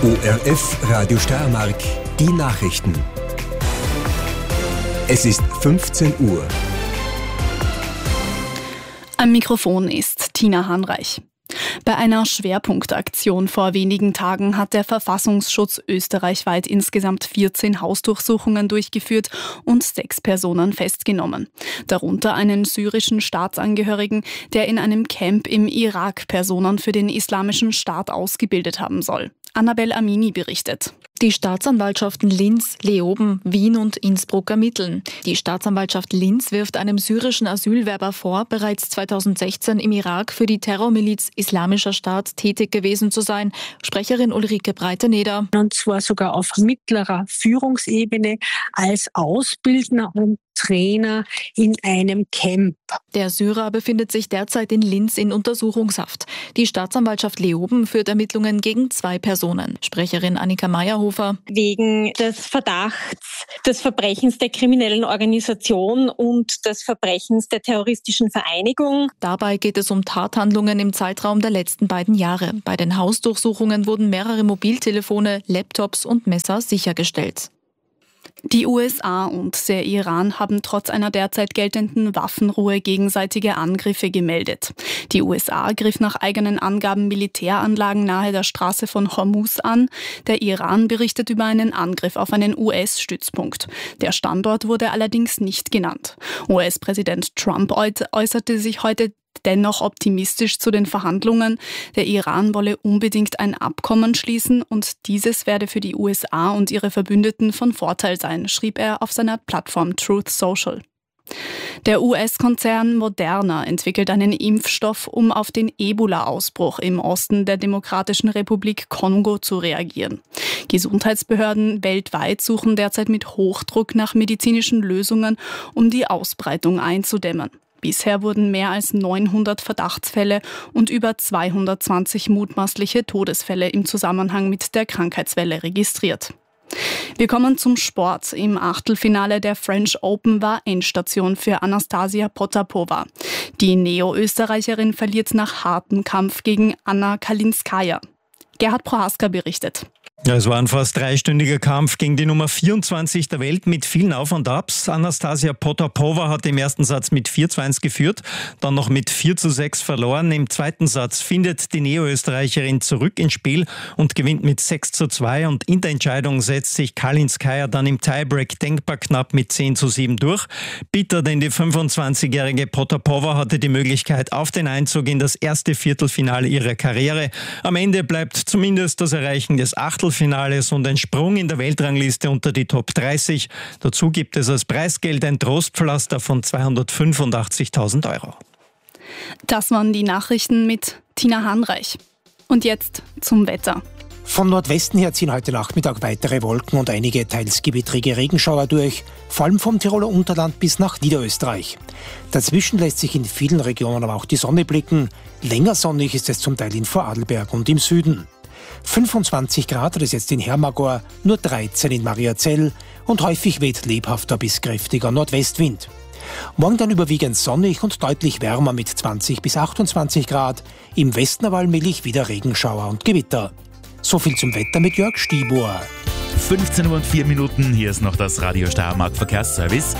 ORF Radio Steiermark, die Nachrichten. Es ist 15 Uhr. Am Mikrofon ist Tina Hanreich. Bei einer Schwerpunktaktion vor wenigen Tagen hat der Verfassungsschutz österreichweit insgesamt 14 Hausdurchsuchungen durchgeführt und 6 Personen festgenommen. Darunter einen syrischen Staatsangehörigen, der in einem Camp im Irak Personen für den Islamischen Staat ausgebildet haben soll. Annabel Amini berichtet. Die Staatsanwaltschaften Linz, Leoben, Wien und Innsbruck ermitteln. Die Staatsanwaltschaft Linz wirft einem syrischen Asylwerber vor, bereits 2016 im Irak für die Terrormiliz Islamischer Staat tätig gewesen zu sein. Sprecherin Ulrike Breiteneder. Und zwar sogar auf mittlerer Führungsebene als Ausbildner und Trainer in einem Camp. Der Syrer befindet sich derzeit in Linz in Untersuchungshaft. Die Staatsanwaltschaft Leoben führt Ermittlungen gegen 2 Personen. Sprecherin Annika Meyerhofer. Wegen des Verdachts des Verbrechens der kriminellen Organisation und des Verbrechens der terroristischen Vereinigung. Dabei geht es um Tathandlungen im Zeitraum der letzten 2 Jahre. Bei den Hausdurchsuchungen wurden mehrere Mobiltelefone, Laptops und Messer sichergestellt. Die USA und der Iran haben trotz einer derzeit geltenden Waffenruhe gegenseitige Angriffe gemeldet. Die USA griff nach eigenen Angaben Militäranlagen nahe der Straße von Hormuz an. Der Iran berichtet über einen Angriff auf einen US-Stützpunkt. Der Standort wurde allerdings nicht genannt. US-Präsident Trump äußerte sich heute dennoch optimistisch zu den Verhandlungen. Der Iran wolle unbedingt ein Abkommen schließen und dieses werde für die USA und ihre Verbündeten von Vorteil sein, schrieb er auf seiner Plattform Truth Social. Der US-Konzern Moderna entwickelt einen Impfstoff, um auf den Ebola-Ausbruch im Osten der Demokratischen Republik Kongo zu reagieren. Gesundheitsbehörden weltweit suchen derzeit mit Hochdruck nach medizinischen Lösungen, um die Ausbreitung einzudämmen. Bisher wurden mehr als 900 Verdachtsfälle und über 220 mutmaßliche Todesfälle im Zusammenhang mit der Krankheitswelle registriert. Wir kommen zum Sport. Im Achtelfinale der French Open war Endstation für Anastasia Potapova. Die Neo-Österreicherin verliert nach hartem Kampf gegen Anna Kalinskaya. Gerhard Prohaska berichtet. Ja, es war ein fast 3-stündiger Kampf gegen die Nummer 24 der Welt mit vielen Auf und Abs. Anastasia Potapova hat im ersten Satz mit 4:1 geführt, dann noch mit 4:6 verloren. Im zweiten Satz findet die Neo-Österreicherin zurück ins Spiel und gewinnt mit 6:2. Und in der Entscheidung setzt sich Kalinskaya dann im Tiebreak denkbar knapp mit 10:7 durch. Bitter, denn die 25-jährige Potapova hatte die Möglichkeit auf den Einzug in das erste Viertelfinale ihrer Karriere. Am Ende bleibt zumindest das Erreichen des Achtelfinales und ein Sprung in der Weltrangliste unter die Top 30. Dazu gibt es als Preisgeld ein Trostpflaster von 285.000 Euro. Das waren die Nachrichten mit Tina Hanreich. Und jetzt zum Wetter. Von Nordwesten her ziehen heute Nachmittag weitere Wolken und einige teils gewittrige Regenschauer durch, vor allem vom Tiroler Unterland bis nach Niederösterreich. Dazwischen lässt sich in vielen Regionen aber auch die Sonne blicken. Länger sonnig ist es zum Teil in Vorarlberg und im Süden. 25 Grad hat es jetzt in Hermagor, nur 13 in Mariazell und häufig weht lebhafter bis kräftiger Nordwestwind. Morgen dann überwiegend sonnig und deutlich wärmer mit 20 bis 28 Grad. Im Westen aber allmählich wieder Regenschauer und Gewitter. So viel zum Wetter mit Jörg Stiebuhr. 15:04 Uhr, hier ist noch das Radio Steiermark Verkehrsservice.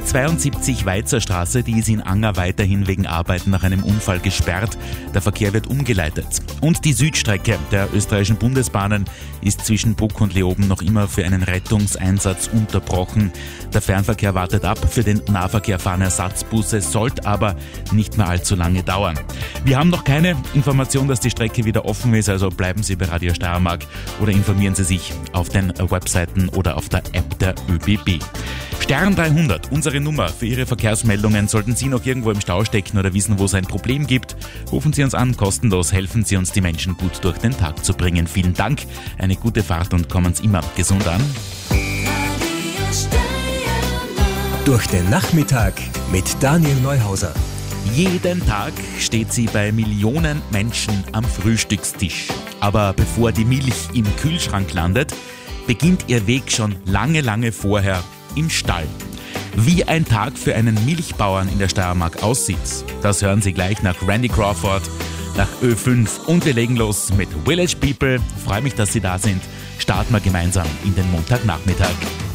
B72 Weizerstraße, die ist in Anger weiterhin wegen Arbeiten nach einem Unfall gesperrt. Der Verkehr wird umgeleitet. Und die Südstrecke der österreichischen Bundesbahnen ist zwischen Bruck und Leoben noch immer für einen Rettungseinsatz unterbrochen. Der Fernverkehr wartet ab, für den Nahverkehr fahren Ersatzbusse, sollte aber nicht mehr allzu lange dauern. Wir haben noch keine Information, dass die Strecke wieder offen ist, also bleiben Sie bei Radio Steiermark oder informieren Sie sich auf den Webseiten oder auf der App der ÖBB. Stern 300, unsere Nummer für Ihre Verkehrsmeldungen. Sollten Sie noch irgendwo im Stau stecken oder wissen, wo es ein Problem gibt, rufen Sie uns an, kostenlos. Helfen Sie uns, die Menschen gut durch den Tag zu bringen. Vielen Dank, eine gute Fahrt und kommen Sie immer gesund an. Durch den Nachmittag mit Daniel Neuhauser. Jeden Tag steht sie bei Millionen Menschen am Frühstückstisch. Aber bevor die Milch im Kühlschrank landet, beginnt ihr Weg schon lange, lange vorher im Stall. Wie ein Tag für einen Milchbauern in der Steiermark aussieht, das hören Sie gleich nach Randy Crawford nach Ö5. Und wir legen los mit Village People. Freue mich, dass Sie da sind. Starten wir gemeinsam in den Montagnachmittag.